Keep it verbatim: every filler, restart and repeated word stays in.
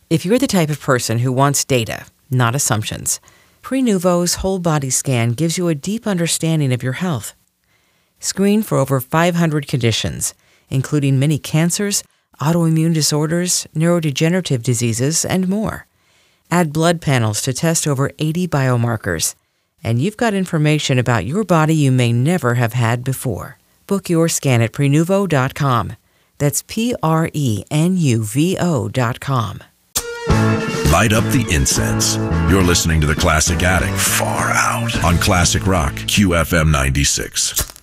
If you're the type of person who wants data, not assumptions, Prenuvo's whole body scan gives you a deep understanding of your health. Screen for over five hundred conditions, including many cancers, autoimmune disorders, neurodegenerative diseases, and more. Add blood panels to test over eighty biomarkers, and you've got information about your body you may never have had before. Book your scan at Prenuvo dot com. That's P R E N U V O dot com. Light up the incense. You're listening to The Classic Attic, Far Out, on Classic Rock, Q F M ninety-six.